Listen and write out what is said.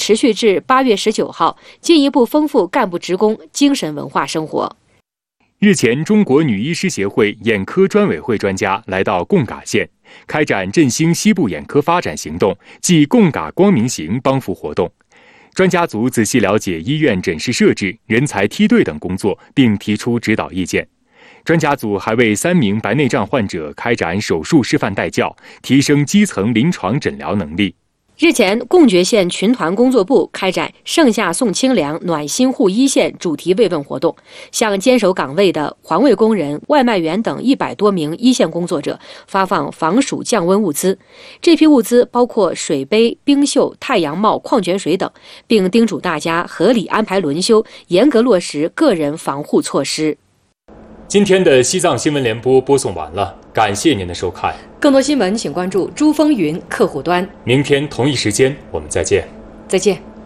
持续至8月19号，进一步丰富干部职工精神文化生活。 日前，中国女医师协会眼科专委会专家来到贡嘎县，开展振兴西部眼科发展行动暨贡嘎光明行帮扶活动。专家组仔细了解医院诊室设置、人才梯队等工作，并提出指导意见。专家组还为3名白内障患者开展手术示范带教，提升基层临床诊疗能力。 日前，贡觉县群团工作部开展盛夏送清凉，暖心护一线主题慰问活动，向坚守岗位的环卫工人、外卖员等100多名一线工作者发放防暑降温物资。这批物资包括水杯、冰袖、太阳帽、矿泉水等，并叮嘱大家合理安排轮休，严格落实个人防护措施。 今天的西藏新闻联播播送完了，感谢您的收看。 更多新闻请关注珠风云客户端。 明天同一时间我们再见。 再见。